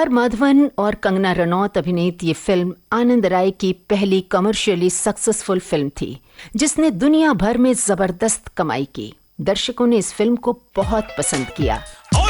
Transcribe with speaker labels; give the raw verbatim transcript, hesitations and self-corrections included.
Speaker 1: Are Madhavan और कंगना रनौत अभिनीत ये फिल्म आनंद राय की पहली कमर्शियली सक्सेसफुल फिल्म थी, जिसने दुनिया भर में जबरदस्त कमाई की। दर्शकों ने इस फिल्म को बहुत पसंद किया।